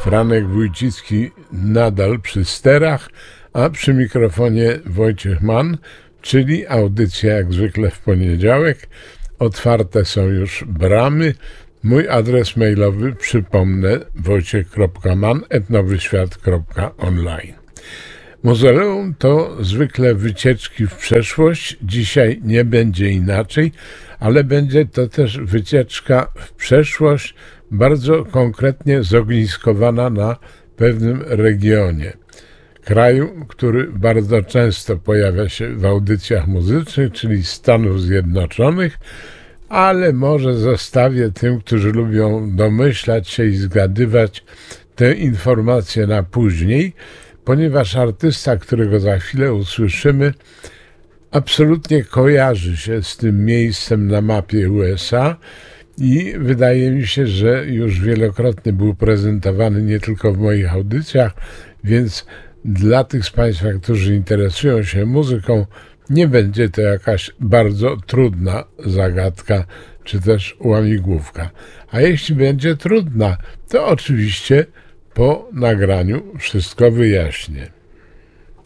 Franek Wójcicki nadal przy sterach, a przy mikrofonie Wojciech Mann, czyli audycja jak zwykle w poniedziałek. Otwarte są już bramy. Mój adres mailowy, przypomnę, wojciech.mann@nowyświat.online. Muzeum to zwykle wycieczki w przeszłość. Dzisiaj nie będzie inaczej, ale będzie to też wycieczka w przeszłość, bardzo konkretnie zogniskowana na pewnym regionie kraju, który bardzo często pojawia się w audycjach muzycznych, czyli Stanów Zjednoczonych, ale może zostawię tym, którzy lubią domyślać się i zgadywać te informacje na później, ponieważ artysta, którego za chwilę usłyszymy, absolutnie kojarzy się z tym miejscem na mapie USA i wydaje mi się, że już wielokrotnie był prezentowany nie tylko w moich audycjach, więc dla tych z Państwa, którzy interesują się muzyką, nie będzie to jakaś bardzo trudna zagadka czy też łamigłówka. A jeśli będzie trudna, to oczywiście po nagraniu wszystko wyjaśnię.